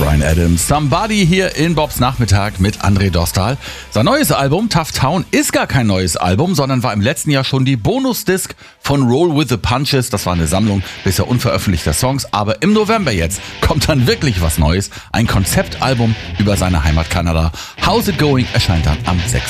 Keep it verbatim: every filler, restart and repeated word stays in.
Bryan Adams, Somebody hier in Bobs Nachmittag mit André Dostal. Sein neues Album, Tough Town, ist gar kein neues Album, sondern war im letzten Jahr schon die Bonusdisc von Roll with the Punches. Das war eine Sammlung bisher unveröffentlichter Songs, aber im November jetzt kommt dann wirklich was Neues. Ein Konzeptalbum über seine Heimat Kanada. How's It Going erscheint dann am sechsten